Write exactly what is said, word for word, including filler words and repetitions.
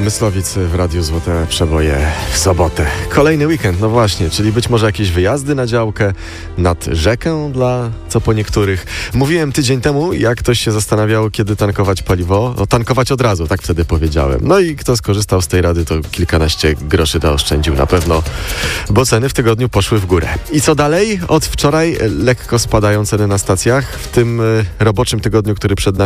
Myslowic w Radiu Złote Przeboje w sobotę. Kolejny weekend, no właśnie, czyli być może jakieś wyjazdy na działkę, nad rzekę dla co po niektórych. Mówiłem tydzień temu, jak ktoś się zastanawiał, kiedy tankować paliwo. No, tankować od razu, tak wtedy powiedziałem. No i kto skorzystał z tej rady, to kilkanaście groszy zaoszczędził na pewno, bo ceny w tygodniu poszły w górę. I co dalej? Od wczoraj lekko spadają ceny na stacjach. W tym roboczym tygodniu, który przed nami,